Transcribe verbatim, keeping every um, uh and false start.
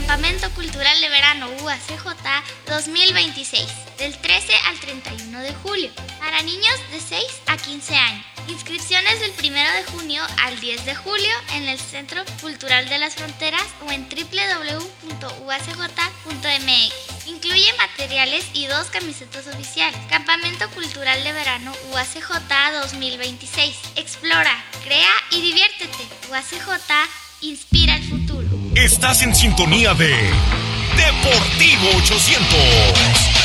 Campamento Cultural de Verano U A C J dos mil veintiséis, del trece al treinta y uno de julio, para niños de seis a quince años. Inscripciones del primero de junio al diez de julio en el Centro Cultural de las Fronteras o en doble u doble u doble u punto u a c j punto m x. Incluye materiales y dos camisetas oficiales. Campamento Cultural de Verano U A C J dos mil veintiséis. Explora, crea y diviértete. U A C J inspira el futuro. Estás en sintonía de Deportivo ochocientos.